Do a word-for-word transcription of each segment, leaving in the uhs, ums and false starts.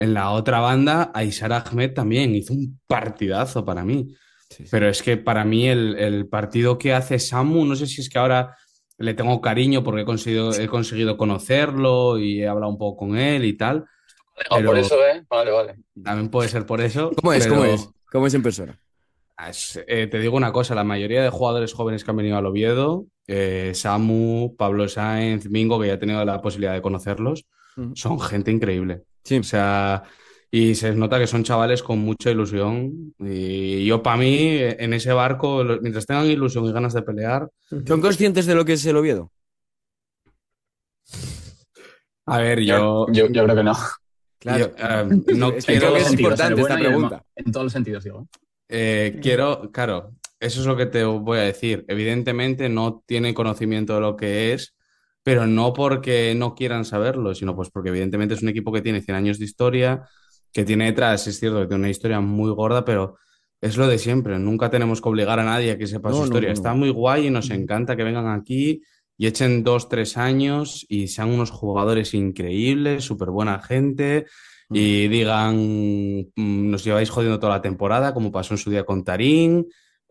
en la otra banda, Aishar Ahmed también hizo un partidazo para mí. Sí, sí. Pero es que para mí el, el partido que hace Samu, no sé si es que ahora le tengo cariño porque he conseguido, he conseguido conocerlo y he hablado un poco con él y tal, Ah, por pero eso, ¿eh? Vale, vale. también puede ser por eso, ¿Cómo es? ¿Cómo es? pero ¿Cómo es en persona? es- eh, te digo una cosa, la mayoría de jugadores jóvenes que han venido al Oviedo, eh, Samu, Pablo Sáenz, Mingo, que ya he tenido la posibilidad de conocerlos, Ujú. son gente increíble. O Sí. sea, y se nota que son chavales con mucha ilusión. Y yo, para mí, en ese barco, lo- mientras tengan ilusión y ganas de pelear, ¿Son Ujú. conscientes de lo que es el Oviedo? a ver, Yo, yo, yo, yo creo que no. yo, Claro. eh, Yo- no es que En creo todos que los es quiero, sentidos, en el importante esta bueno y en el mal. pregunta. En todos los sentidos, digo. eh, Mm. quiero, claro, eso es lo que te voy a decir. Evidentemente no tiene conocimiento de lo que es, pero no porque no quieran saberlo, sino pues porque evidentemente es un equipo que tiene cien años de historia, que tiene detrás, es cierto que tiene una historia muy gorda, pero es lo de siempre. Nunca tenemos que obligar a nadie a que sepa su No, no, historia. no, Está no. muy guay y nos Ujú. encanta que vengan aquí y echen dos, tres años y sean unos jugadores increíbles, súper buena gente Mm. y digan, "Mm, nos lleváis jodiendo toda la temporada, como pasó en su día con Tarín,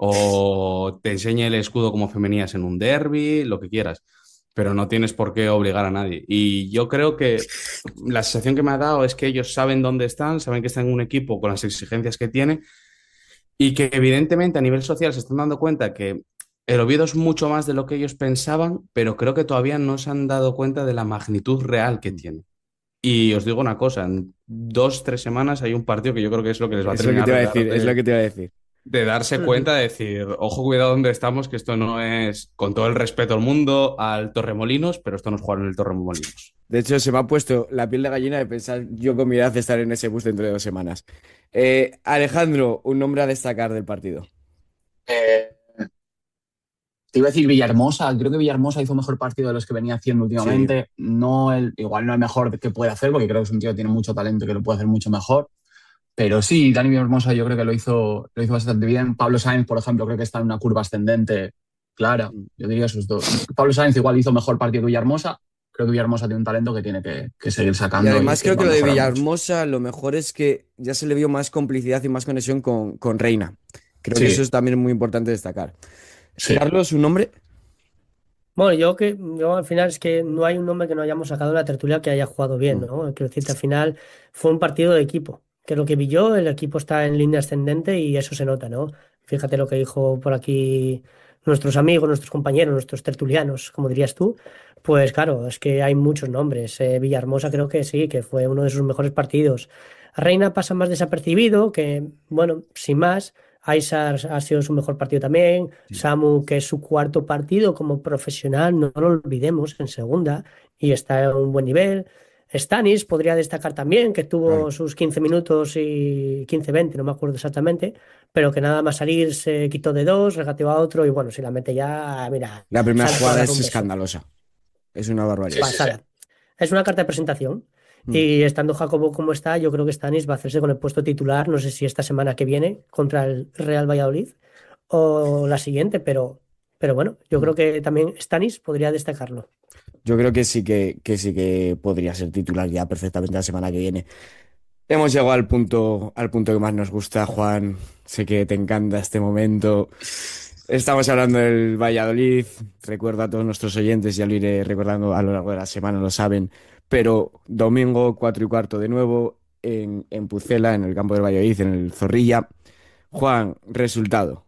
o te enseñe el escudo como femenías en un derby, lo que quieras, pero no tienes por qué obligar a nadie. Y yo creo que la sensación que me ha dado es que ellos saben dónde están, saben que están en un equipo con las exigencias que tiene y que evidentemente a nivel social se están dando cuenta que el Oviedo es mucho más de lo que ellos pensaban, pero creo que todavía no se han dado cuenta de la magnitud real que Mm. tiene. Y os digo una cosa, en dos, tres semanas hay un partido que yo creo que es lo que les va a Es lo que te terminar iba a de dar decir, es lo de, que te iba a decir. de darse Ujú. cuenta de decir, ojo, cuidado donde estamos, que esto no es, con todo el respeto al mundo, al Torremolinos, pero esto no es jugar en el Torremolinos. De hecho, se me ha puesto la piel de gallina de pensar yo con mi edad de estar en ese bus dentro de dos semanas. Eh, Alejandro, un nombre a destacar del partido. Eh, Te iba a decir Villahermosa. Creo que Villahermosa hizo un mejor partido de los que venía haciendo Sí, últimamente. No el, igual no el mejor que puede hacer, porque creo que es un tío que tiene mucho talento y que lo puede hacer mucho mejor. Pero sí, Dani Villahermosa yo creo que lo hizo, lo hizo bastante bien. Pablo Sainz, por ejemplo, creo que está en una curva ascendente clara. Yo diría esos dos. Pablo Sainz igual hizo mejor partido que Villahermosa. Creo que Villahermosa tiene un talento que tiene que, que seguir y sacando y además que creo va que a lo de mejorar mucho. Villahermosa, lo mejor es que ya se le vio más complicidad y más conexión con, con Reina. Creo que eso Sí, es también muy importante destacar. sí. Carlos, un nombre. Bueno, yo que yo al final es que no hay un nombre que no hayamos sacado de la tertulia que haya jugado bien, Mm. ¿no? Quiero decirte, al final fue un partido de equipo, que es lo que vi yo, el equipo está en línea ascendente y eso se nota, ¿no? Fíjate lo que dijo por aquí nuestros amigos, nuestros compañeros, nuestros tertulianos, como dirías tú. Pues claro, es que hay muchos nombres. Eh, Villahermosa creo que sí, que fue uno de sus mejores partidos. Reina pasa más desapercibido, que bueno, sin más. Aisar ha sido su mejor partido también. Sí. Samu, que es su cuarto partido como profesional, no lo olvidemos, en segunda, y está en un buen nivel. Stanis podría destacar también, que Claro. tuvo sus quince minutos y quince veinte, no me acuerdo exactamente, pero que nada más salir se quitó de dos, regateó a otro y bueno, si la mete ya, mira, La primera salto a jugada darle es un beso. escandalosa. Es una Sí, barbaridad. sí, sí. Pasada. Es una carta de presentación. Mm. Y estando Jacobo como está, yo creo que Stanis va a hacerse con el puesto titular, no sé si esta semana que viene contra el Real Valladolid o la siguiente, pero, pero bueno, yo Mm. creo que también Stanis podría destacarlo. Yo creo que sí que, que sí que podría ser titular ya perfectamente la semana que viene. Hemos llegado al punto, al punto que más nos gusta, Juan. Sé que te encanta este momento. Estamos hablando del Valladolid. Recuerdo a todos nuestros oyentes, ya lo iré recordando a lo largo de la semana, lo saben. Pero domingo, cuatro y cuarto de nuevo, en, en Pucela, en el campo del Valladolid, en el Zorrilla. Juan, resultado.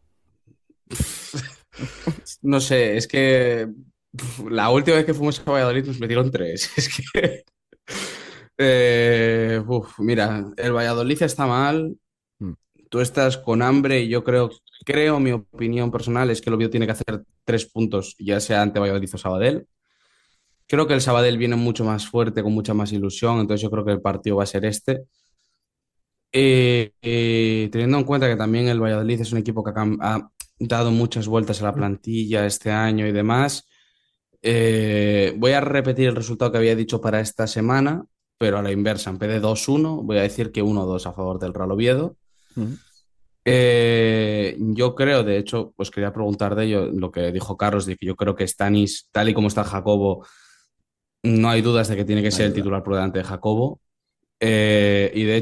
No sé, es que uf, la última vez que fuimos a Valladolid nos metieron tres. Es que, eh, uf, mira, el Valladolid está mal, Mm. tú estás con hambre y yo creo, creo, mi opinión personal es que el Oviedo tiene que hacer tres puntos, ya sea ante Valladolid o Sabadell. Creo que el Sabadell viene mucho más fuerte, con mucha más ilusión, entonces yo creo que el partido va a ser este. Eh, eh, teniendo en cuenta que también el Valladolid es un equipo que ha, cam- ha dado muchas vueltas a la plantilla este año y demás, eh, voy a repetir el resultado que había dicho para esta semana, pero a la inversa, en vez de dos uno, voy a decir que uno dos a favor del Real Oviedo. Mm. Eh, yo creo, de hecho, pues quería preguntar de ello, lo que dijo Carlos, de que yo creo que Stanis, tal y como está Jacobo, no hay dudas de que tiene que No hay ser el duda. titular por delante de Jacobo. Eh, y de